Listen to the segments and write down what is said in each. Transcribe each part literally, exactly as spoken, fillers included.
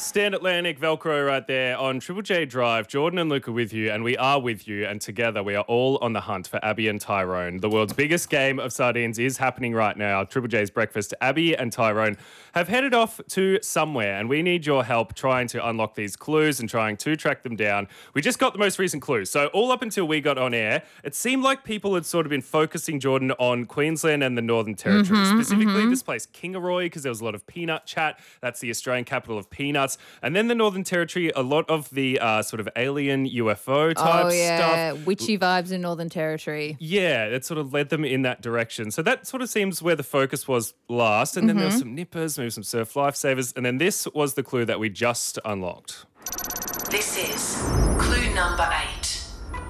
Stand Atlantic, Velcro right there on Triple J Drive. Jordan and Luke are with you, and we are with you, and together we are all on the hunt for Abby and Tyrone. The world's biggest game of sardines is happening right now. Triple J's breakfast. Abby and Tyrone have headed off to somewhere, and we need your help trying to unlock these clues and trying to track them down. We just got the most recent clues. So all up until we got on air, it seemed like people had sort of been focusing, Jordan, on Queensland and the Northern Territory, Mm-hmm, specifically mm-hmm. this place, Kingaroy, because there was a lot of peanut chat. That's the Australian capital of peanuts. And then the Northern Territory, a lot of the uh, sort of alien U F O type oh, yeah. stuff. Witchy vibes in Northern Territory. Yeah, it sort of led them in that direction. So that sort of seems where the focus was last. And then Mm-hmm. there were some nippers, maybe some surf lifesavers. And then this was the clue that we just unlocked. This is clue number eight.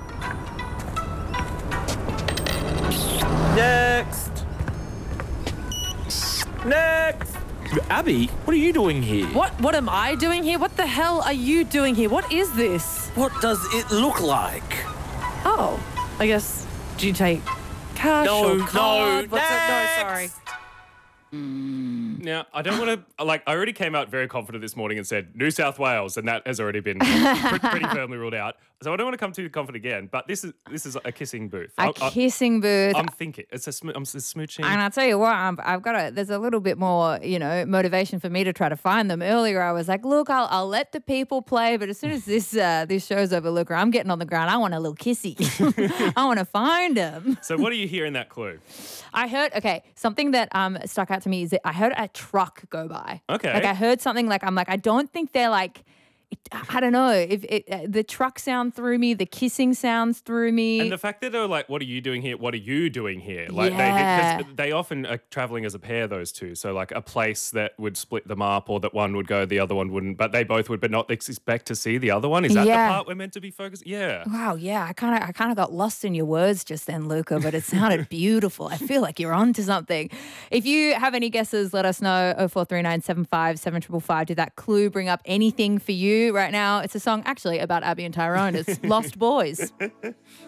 Next. Next. Abby, what are you doing here? What What am I doing here? What the hell are you doing here? What is this? What does it look like? Oh, I guess, do you take cash No, or no, card? What's it? No, next. sorry. Now, I don't want to, like, I already came out very confident this morning and said New South Wales, and that has already been pretty, pretty firmly ruled out. So I don't want to come too confident again, but this is this is a kissing booth. A I- I- kissing booth. I'm thinking. It's a, sm- I'm s- smooching. And I'll tell you what, I'm, I've got a, there's a little bit more, you know, motivation for me to try to find them. Earlier, I was like, look, I'll, I'll let the people play, but as soon as this uh, this show's over, Luca, I'm getting on the ground. I want a little kissy. I want to find them. So what do you hear in that clue? I heard, okay, something that um stuck out to me is that I heard a truck go by. Okay. Like I heard something like, I'm like, I don't think they're like, it, I don't know if it, uh, the truck sound through me, the kissing sounds through me. And the fact that they're like, what are you doing here? What are you doing here? Like Yeah. they, 'cause they often are traveling as a pair, those two. So like a place that would split them up or that one would go, the other one wouldn't, but they both would, but not expect to see the other one. Is that Yeah. the part we're meant to be focused? Yeah. Wow, yeah, I kind of I kind of got lost in your words just then, Luca, but it sounded beautiful. I feel like you're onto something. If you have any guesses, let us know. oh four three nine seven five seven five five. Did that clue bring up anything for you right now? It's a song actually about Abby and Tyrone. It's Lost Boys.